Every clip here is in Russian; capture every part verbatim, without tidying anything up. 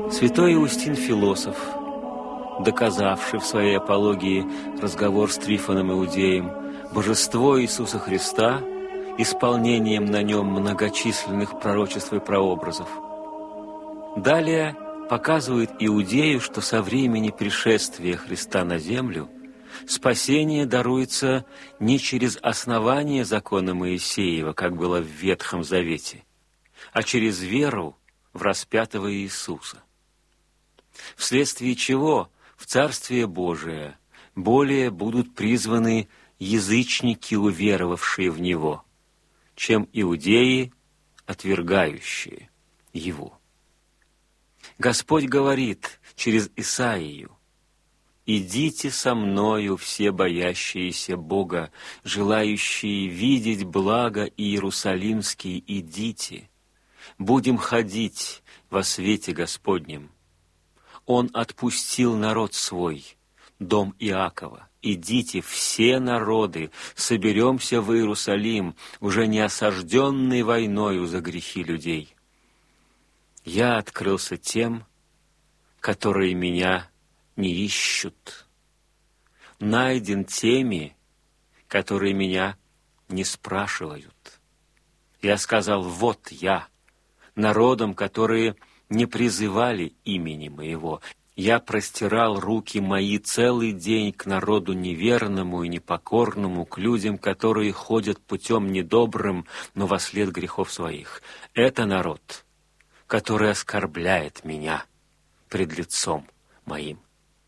Святой Иустин Философ, доказавший в своей апологии разговор с Трифоном Иудеем божество Иисуса Христа исполнением на нем многочисленных пророчеств и прообразов, далее показывает Иудею, что со времени пришествия Христа на землю спасение даруется не через основание закона Моисеева, как было в Ветхом Завете, а через веру в распятого Иисуса. Вследствие чего в Царствие Божие более будут призваны язычники, уверовавшие в Него, чем иудеи, отвергающие Его. Господь говорит через Исаию: «Идите со мною, все боящиеся Бога, желающие видеть благо Иерусалимский, идите, будем ходить во свете Господнем. Он отпустил народ свой, дом Иакова. Идите, все народы, соберемся в Иерусалим, уже не осажденный войною за грехи людей. Я открылся тем, которые меня не ищут, найден теми, которые меня не спрашивают. Я сказал: вот я, народам, которые не призывали имени моего. Я простирал руки мои целый день к народу неверному и непокорному, к людям, которые ходят путем недобрым, но вослед грехов своих. Это народ, который оскорбляет меня пред лицом моим».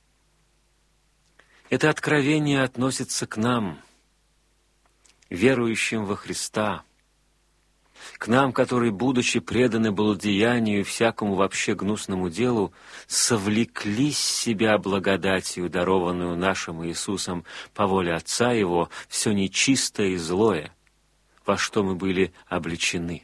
Это откровение относится к нам, верующим во Христа, к нам, которые, будучи преданы блудодеянию и всякому вообще гнусному делу, совлекли с себя благодатью, дарованную нашим Иисусом по воле Отца Его, все нечистое и злое, во что мы были облечены.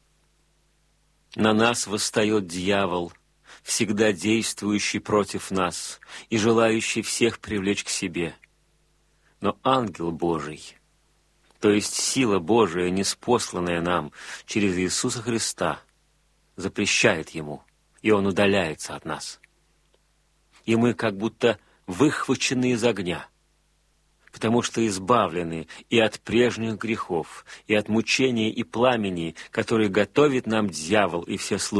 На нас восстает дьявол, всегда действующий против нас и желающий всех привлечь к себе. Но ангел Божий, то есть сила Божия, ниспосланная нам через Иисуса Христа, запрещает ему, и он удаляется от нас. И мы как будто выхвачены из огня, потому что избавлены и от прежних грехов, и от мучения и пламени, которые готовит нам дьявол и все слуги